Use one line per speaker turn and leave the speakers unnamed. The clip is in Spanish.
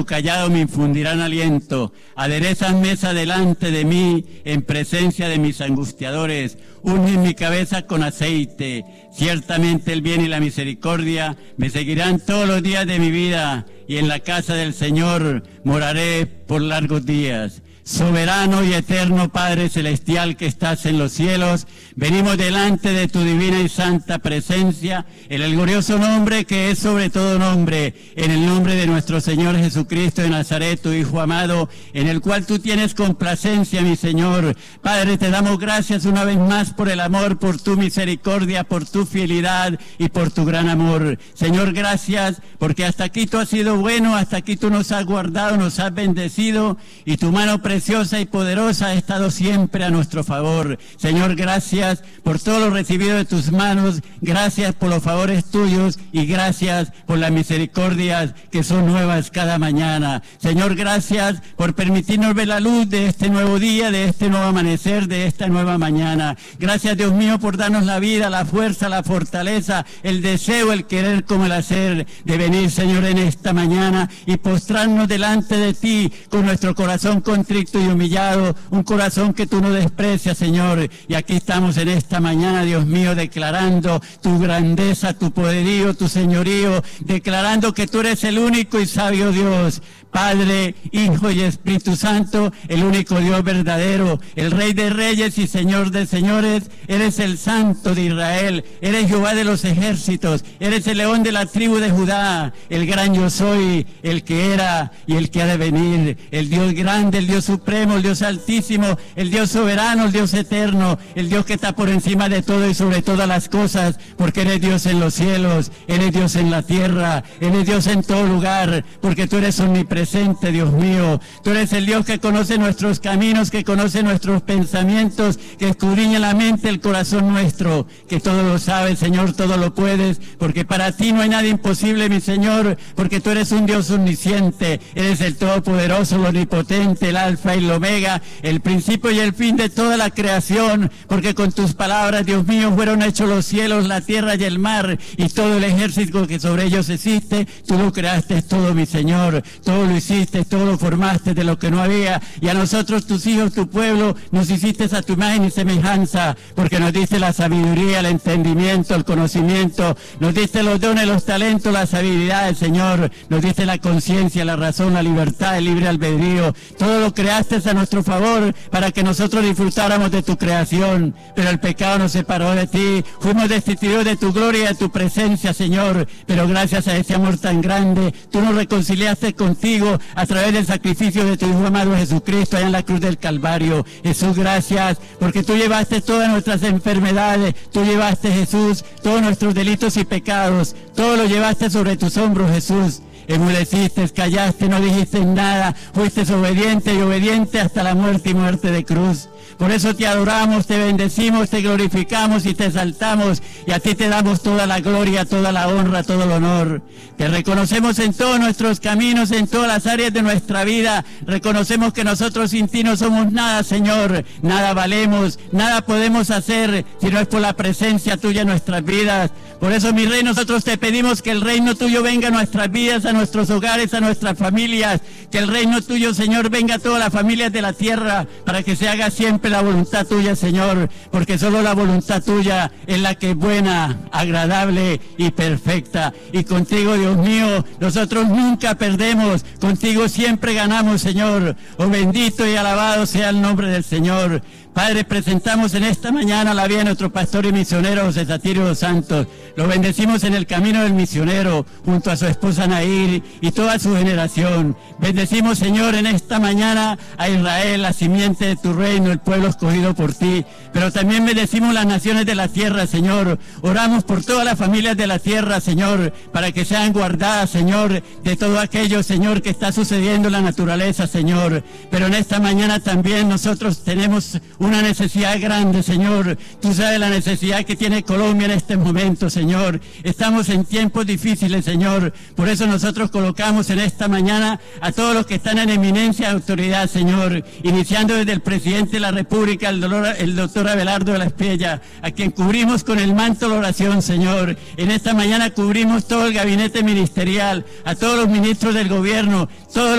callado me infundirán aliento. Aderezas mesa delante de mí, en presencia de mis angustiadores. Unen mi cabeza con aceite. Ciertamente el bien y la misericordia me seguirán todos los días de mi vida, y en la casa del Señor moraré por largos días. Soberano y eterno Padre Celestial que estás en los cielos, venimos delante de tu divina y santa presencia, en el glorioso nombre que es sobre todo nombre, en el nombre de nuestro Señor Jesucristo de Nazaret, tu Hijo amado, en el cual tú tienes complacencia, mi Señor. Padre, te damos gracias una vez más por el amor, por tu misericordia, por tu fidelidad y por tu gran amor. Señor, gracias, porque hasta aquí tú has sido bueno, hasta aquí tú nos has guardado, nos has bendecido, y tu mano preciosa y poderosa ha estado siempre a nuestro favor. Señor, gracias por todo lo recibido de tus manos, gracias por los favores tuyos y gracias por las misericordias que son nuevas cada mañana. Señor, gracias por permitirnos ver la luz de este nuevo día, de este nuevo amanecer, de esta nueva mañana. Gracias, Dios mío, por darnos la vida, la fuerza, la fortaleza, el deseo, el querer como el hacer, de venir, Señor, en esta mañana y postrarnos delante de ti con nuestro corazón contrito y humillado, un corazón que tú no desprecias, Señor. Y aquí estamos en esta mañana, Dios mío, declarando tu grandeza, tu poderío, tu señorío, declarando que tú eres el único y sabio Dios, Padre, Hijo y Espíritu Santo, el único Dios verdadero, el Rey de Reyes y Señor de Señores. Eres el Santo de Israel, eres Jehová de los ejércitos, eres el León de la tribu de Judá, el gran yo soy, el que era y el que ha de venir, el Dios grande, el Dios supremo, el Dios altísimo, el Dios soberano, el Dios eterno, el Dios que está por encima de todo y sobre todas las cosas, porque eres Dios en los cielos, eres Dios en la tierra, eres Dios en todo lugar, porque tú eres omnipresente, Dios mío. Tú eres el Dios que conoce nuestros caminos, que conoce nuestros pensamientos, que escudriña la mente, el corazón nuestro, que todo lo sabes, Señor, todo lo puedes, porque para ti no hay nada imposible, mi Señor, porque tú eres un Dios omnisciente, eres el Todopoderoso, el Omnipotente, el Alfa y el Omega, el principio y el fin de toda la creación, porque con tus palabras, Dios mío, fueron hechos los cielos, la tierra y el mar, y todo el ejército que sobre ellos existe. Tú lo creaste todo, mi Señor, todo lo hiciste, todo lo formaste de lo que no había, y a nosotros, tus hijos, tu pueblo, nos hiciste a tu imagen y semejanza, porque nos diste la sabiduría, el entendimiento, el conocimiento, nos diste los dones, los talentos, las habilidades, Señor, nos diste la conciencia, la razón, la libertad, el libre albedrío. Todo lo creaste a nuestro favor para que nosotros disfrutáramos de tu creación, pero el pecado nos separó de ti, fuimos destituidos de tu gloria y de tu presencia, Señor, pero gracias a ese amor tan grande, tú nos reconciliaste contigo a través del sacrificio de tu Hijo amado Jesucristo allá en la cruz del Calvario. Jesús, gracias, porque tú llevaste todas nuestras enfermedades, tú llevaste, Jesús, todos nuestros delitos y pecados, todo lo llevaste sobre tus hombros, Jesús. Enmudeciste, callaste, no dijiste nada, fuiste obediente y obediente hasta la muerte y muerte de cruz. Por eso te adoramos, te bendecimos, te glorificamos y te exaltamos, y a ti te damos toda la gloria, toda la honra, todo el honor. Te reconocemos en todos nuestros caminos, en todas las áreas de nuestra vida. Reconocemos que nosotros sin ti no somos nada, Señor, nada valemos, nada podemos hacer si no es por la presencia tuya en nuestras vidas. Por eso, mi Rey, nosotros te pedimos que el reino tuyo venga a nuestras vidas, a nuestros hogares, a nuestras familias, que el reino tuyo, Señor, venga a todas las familias de la tierra, para que se haga siempre la voluntad tuya, Señor, porque solo la voluntad tuya es la que es buena, agradable y perfecta. Y contigo, Dios mío, nosotros nunca perdemos, contigo siempre ganamos, Señor. Oh, bendito y alabado sea el nombre del Señor. Padre, presentamos en esta mañana la vida de nuestro pastor y misionero José Satirio dos Santos. Lo bendecimos en el camino del misionero, junto a su esposa Nair y toda su generación. Bendecimos, Señor, en esta mañana a Israel, la simiente de tu reino, el pueblo escogido por ti. Pero también bendecimos las naciones de la tierra, Señor. Oramos por todas las familias de la tierra, Señor, para que sean guardadas, Señor, de todo aquello, Señor, que está sucediendo en la naturaleza, Señor. Pero en esta mañana también nosotros tenemos una necesidad grande, Señor. Tú sabes la necesidad que tiene Colombia en este momento, Señor. Estamos en tiempos difíciles, Señor. Por eso nosotros colocamos en esta mañana a todos los que están en eminencia de autoridad, Señor, iniciando desde el presidente de la República, el doctor Abelardo de la Espriella, a quien cubrimos con el manto de la oración, Señor. En esta mañana cubrimos todo el gabinete ministerial, a todos los ministros del gobierno, todos